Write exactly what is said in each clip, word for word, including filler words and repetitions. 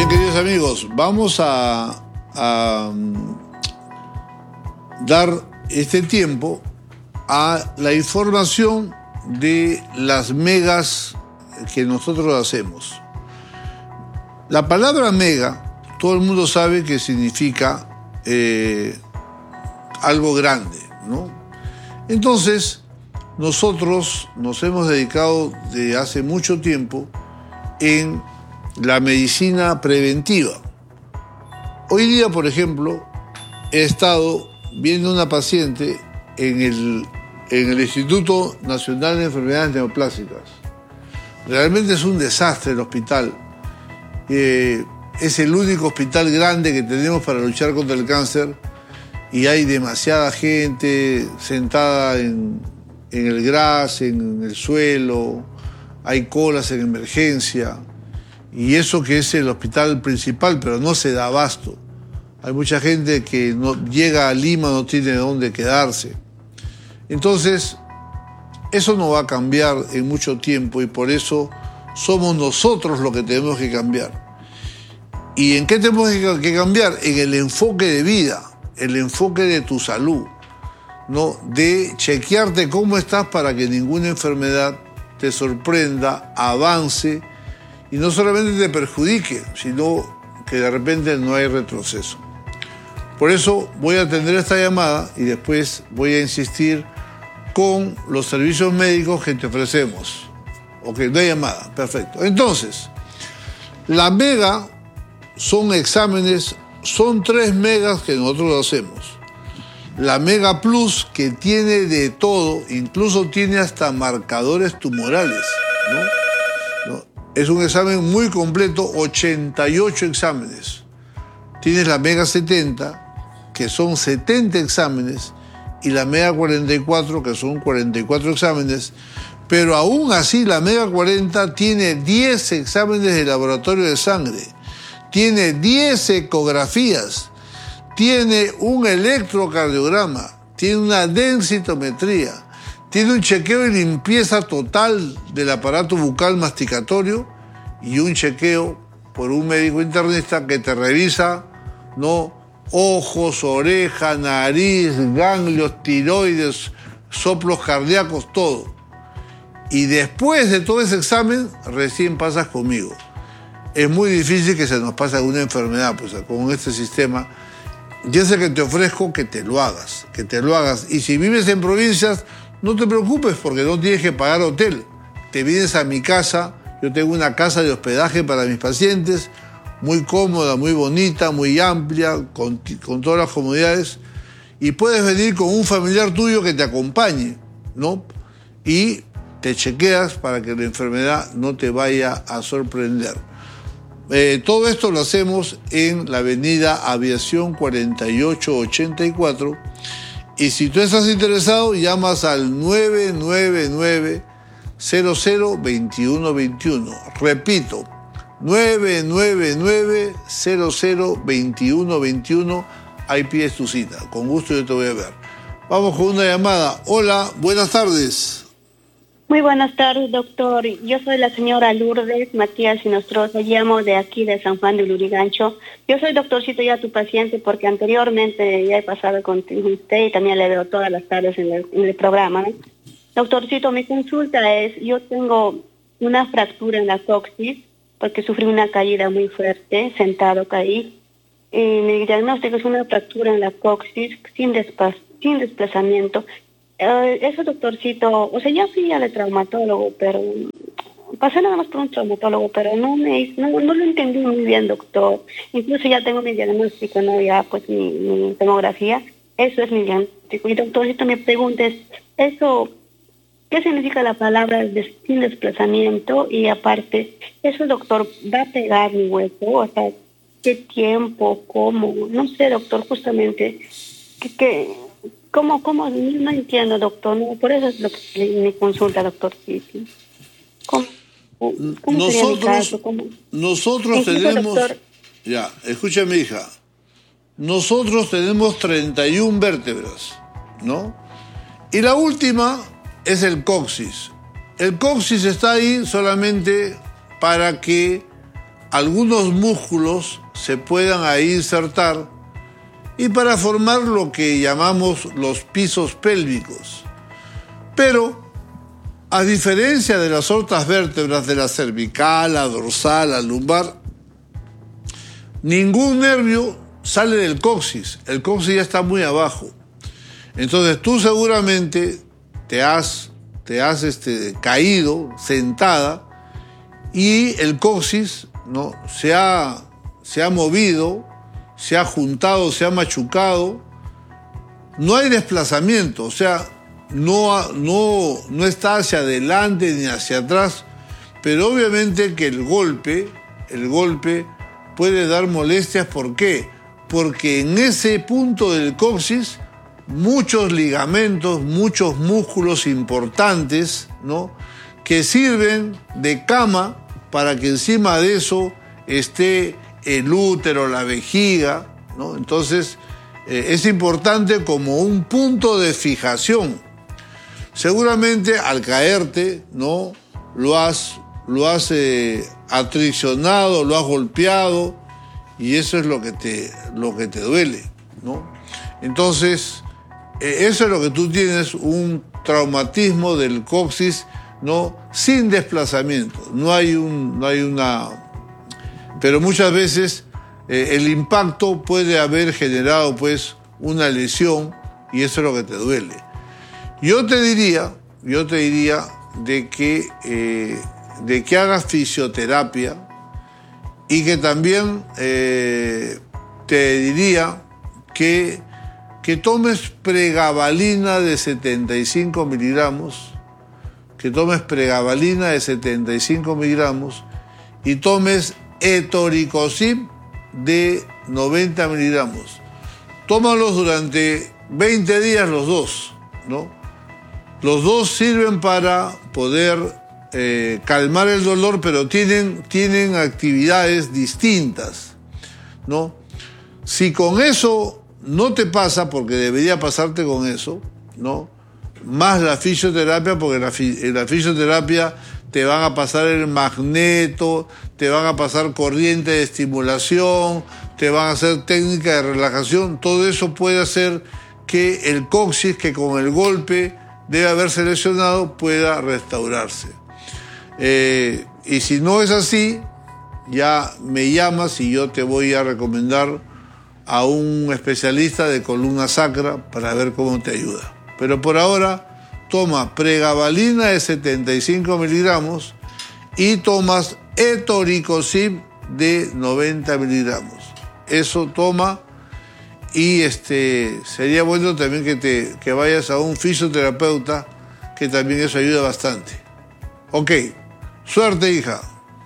Bien, queridos amigos, vamos a, a dar este tiempo a la información de las megas que nosotros hacemos. La palabra mega, todo el mundo sabe que significa eh, algo grande, ¿no? Entonces, nosotros nos hemos dedicado de hace mucho tiempo en la medicina preventiva. Hoy día, por ejemplo, he estado viendo una paciente en el, en el Instituto Nacional de Enfermedades Neoplásicas. Realmente es un desastre el hospital. Eh, es el único hospital grande que tenemos para luchar contra el cáncer y hay demasiada gente sentada en, en el gras, en el suelo, hay colas en emergencia. Y eso que es el hospital principal, pero no se da abasto. Hay mucha gente que no, llega a Lima, no tiene dónde quedarse. Entonces, eso no va a cambiar en mucho tiempo y por eso somos nosotros los que tenemos que cambiar. ¿Y en qué tenemos que cambiar? En el enfoque de vida, el enfoque de tu salud, ¿no? De chequearte cómo estás para que ninguna enfermedad te sorprenda, avance, y no solamente te perjudique, sino que de repente no hay retroceso. Por eso voy a atender esta llamada y después voy a insistir con los servicios médicos que te ofrecemos. Ok, no hay llamada, perfecto. Entonces, la mega son exámenes, son tres megas que nosotros hacemos. La Mega Plus, que tiene de todo, incluso tiene hasta marcadores tumorales, ¿no? ¿No? Es un examen muy completo, ochenta y ocho exámenes. Tienes la Mega setenta, que son setenta exámenes, y la Mega cuarenta y cuatro, que son cuarenta y cuatro exámenes, pero aún así la Mega cuarenta tiene diez exámenes de laboratorio de sangre, tiene diez ecografías, tiene un electrocardiograma, tiene una densitometría, tiene un chequeo y limpieza total del aparato bucal masticatorio y un chequeo por un médico internista que te revisa, ¿no? Ojos, oreja, nariz, ganglios, tiroides, soplos cardíacos, todo. Y después de todo ese examen, recién pasas conmigo. Es muy difícil que se nos pase alguna enfermedad, pues con este sistema. Yo sé que te ofrezco que te lo hagas, que te lo hagas. Y si vives en provincias, no te preocupes porque no tienes que pagar hotel. Te vienes a mi casa, yo tengo una casa de hospedaje para mis pacientes, muy cómoda, muy bonita, muy amplia, con, con todas las comodidades. Y puedes venir con un familiar tuyo que te acompañe, ¿no? Y te chequeas para que la enfermedad no te vaya a sorprender. Eh, todo esto lo hacemos en la avenida Aviación cuarenta y ocho ochenta y cuatro. Y si tú estás interesado, llamas al nueve nueve nueve, cero cero, dos uno dos uno. Repito, nueve nueve nueve, cero cero, dos uno dos uno. Ahí pides tu cita. Con gusto yo te voy a ver. Vamos con una llamada. Hola, buenas tardes. Muy buenas tardes, doctor. Yo soy la señora Lourdes Matías Sinostroza, llamo de aquí de San Juan de Lurigancho. Yo soy doctorcito ya tu paciente porque anteriormente ya he pasado con usted y también le veo todas las tardes en el, en el programa, ¿no? Doctorcito, mi consulta es, yo tengo una fractura en la coxis porque sufrí una caída muy fuerte, sentado caí. Y mi diagnóstico es una fractura en la coxis sin, despa- sin desplazamiento. Uh, eso, doctorcito, o sea, ya fui al traumatólogo, pero pasé nada más por un traumatólogo, pero no me no, no lo entendí muy bien, doctor. Incluso ya tengo mi diagnóstico, ¿no? Ya, pues, mi, mi tomografía. Eso es mi diagnóstico. Y, doctorcito, mi pregunta es, ¿eso qué significa la palabra de, sin desplazamiento? Y aparte, ¿eso, doctor, va a pegar mi hueso? O sea, ¿qué tiempo? ¿Cómo? No sé, doctor, justamente, ¿qué...? qué ¿Cómo, cómo? No entiendo, doctor. No, por eso es lo que me consulta, doctor. Sí, sí. ¿Cómo, cómo nosotros, sería mi caso? ¿Cómo? Nosotros Incluso, tenemos... doctor, ya, escúchame, hija. Nosotros tenemos treinta y una vértebras, ¿no? Y la última es el coxis. El coxis está ahí solamente para que algunos músculos se puedan ahí insertar y para formar lo que llamamos los pisos pélvicos. Pero, a diferencia de las otras vértebras de la cervical, la dorsal, la lumbar, ningún nervio sale del coxis. El coxis ya está muy abajo. Entonces tú seguramente te has, te has este, caído, sentada, y el coxis, ¿no?, se ha, se ha movido, se ha juntado, se ha machucado. No hay desplazamiento, o sea, no, no, no está hacia adelante ni hacia atrás, pero obviamente que el golpe, el golpe puede dar molestias. ¿Por qué? Porque en ese punto del coxis muchos ligamentos, muchos músculos importantes, ¿no?, que sirven de cama para que encima de eso esté el útero, la vejiga, ¿no? Entonces, eh, es importante como un punto de fijación. Seguramente al caerte, ¿no?, lo has, lo has eh, atriccionado, lo has golpeado, y eso es lo que te, lo que te duele, ¿no? Entonces, eh, eso es lo que tú tienes, un traumatismo del coxis, ¿no?, sin desplazamiento. No hay, un, no hay una... Pero muchas veces eh, el impacto puede haber generado pues una lesión y eso es lo que te duele. Yo te diría, yo te diría de que, eh, de que hagas fisioterapia y que también eh, te diría que, que tomes pregabalina de setenta y cinco miligramos, que tomes pregabalina de setenta y cinco miligramos y tomes etoricosib de noventa miligramos. Tómalos durante veinte días los dos, ¿no? Los dos sirven para poder eh, calmar el dolor, pero tienen, tienen actividades distintas, ¿no? Si con eso no te pasa, porque debería pasarte con eso, ¿no?, más la fisioterapia, porque en la, en la fisioterapia te van a pasar el magneto, te van a pasar corriente de estimulación, te van a hacer técnica de relajación. Todo eso puede hacer que el coxis, que con el golpe debe haberse lesionado, pueda restaurarse. Eh, y si no es así, ya me llamas y yo te voy a recomendar a un especialista de columna sacra para ver cómo te ayuda. Pero por ahora, toma pregabalina de setenta y cinco miligramos y tomas etoricosib de noventa miligramos. Eso toma, y este, sería bueno también que, te, que vayas a un fisioterapeuta, que también eso ayuda bastante. Ok, suerte, hija.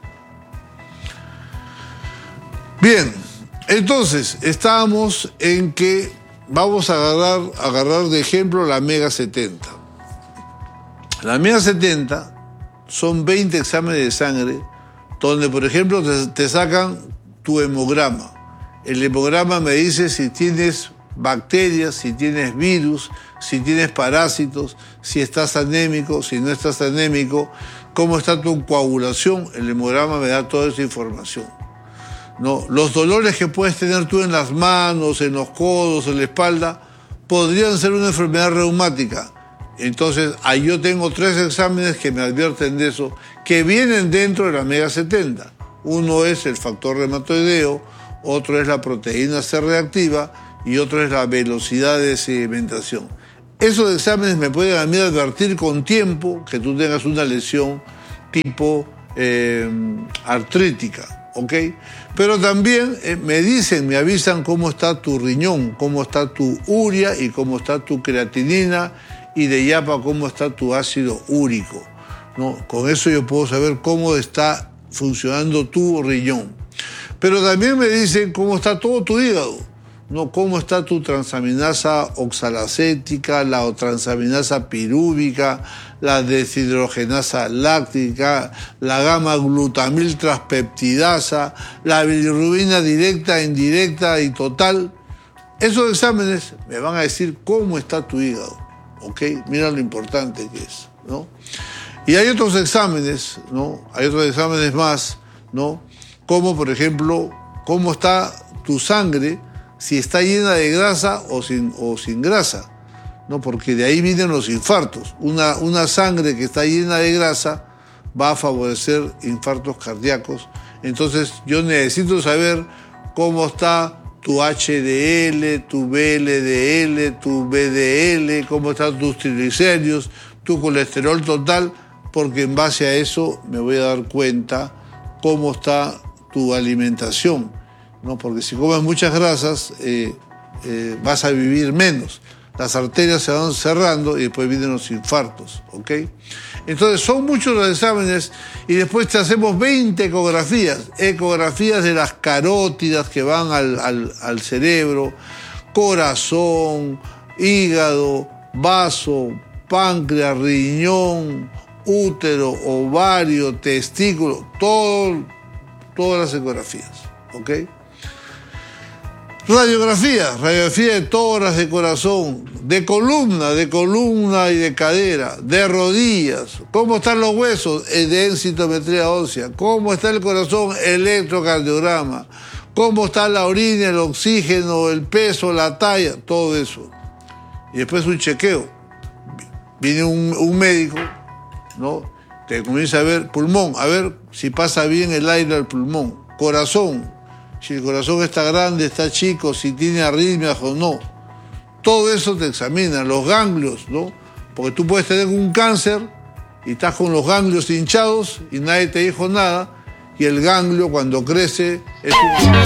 Bien, entonces, estábamos en que vamos a agarrar, agarrar de ejemplo la Mega setenta. La Mega setenta son veinte exámenes de sangre donde, por ejemplo, te, te sacan tu hemograma. El hemograma me dice si tienes bacterias, si tienes virus, si tienes parásitos, si estás anémico, si no estás anémico, cómo está tu coagulación. El hemograma me da toda esa información, ¿no? Los dolores que puedes tener tú en las manos, en los codos, en la espalda, podrían ser una enfermedad reumática. Entonces, ahí yo tengo tres exámenes que me advierten de eso, que vienen dentro de la Mega setenta. Uno es el factor reumatoideo, otro es la proteína C reactiva y otro es la velocidad de sedimentación. Esos exámenes me pueden a mí advertir con tiempo que tú tengas una lesión tipo eh, artrítica, ¿ok? Pero también eh, me dicen, me avisan cómo está tu riñón, cómo está tu urea y cómo está tu creatinina, y de yapa cómo está tu ácido úrico, ¿no? Con eso yo puedo saber cómo está funcionando tu riñón. Pero también me dicen cómo está todo tu hígado, ¿no? Cómo está tu transaminasa oxalacética, la transaminasa pirúvica, la deshidrogenasa láctica, la gamma glutamil transpeptidasa, la bilirrubina directa, indirecta y total. Esos exámenes me van a decir cómo está tu hígado, ¿ok? Mira lo importante que es, ¿no? Y hay otros exámenes, ¿no? Hay otros exámenes más, ¿no? como por ejemplo, cómo está tu sangre, si está llena de grasa o sin, o sin grasa, ¿no? Porque de ahí vienen los infartos. Una, una sangre que está llena de grasa va a favorecer infartos cardíacos. Entonces yo necesito saber cómo está tu H D L, tu V L D L, tu V D L, cómo están tus triglicéridos, tu colesterol total, porque en base a eso me voy a dar cuenta cómo está tu alimentación, ¿no? Porque si comes muchas grasas, eh, eh, vas a vivir menos. Las arterias se van cerrando y después vienen los infartos, ¿ok? Entonces son muchos los exámenes y después te hacemos veinte ecografías, ecografías de las carótidas que van al, al, al cerebro, corazón, hígado, vaso, páncreas, riñón, útero, ovario, testículo, todo, todas las ecografías, ¿ok? Radiografía, radiografía de tórax, de corazón, de columna, de columna y de cadera, de rodillas, cómo están los huesos, de densitometría ósea, cómo está el corazón, electrocardiograma, cómo está la orina, el oxígeno, el peso, la talla, todo eso. Y después un chequeo. Viene un, un médico, ¿no? Te comienza a ver pulmón, a ver si pasa bien el aire al pulmón, corazón, si el corazón está grande, está chico, si tiene arritmias o no. Todo eso te examinan, los ganglios, ¿no? Porque tú puedes tener un cáncer y estás con los ganglios hinchados y nadie te dijo nada, y el ganglio cuando crece es un...